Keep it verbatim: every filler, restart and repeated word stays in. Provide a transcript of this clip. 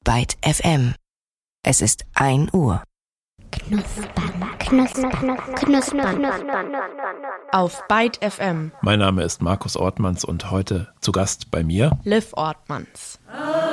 Byte F M. Es ist ein Uhr. Knuspern, knuspern, knuspern. Auf Byte F M. Mein Name ist Markus Ortmanns und heute zu Gast bei mir Liv Ortmanns.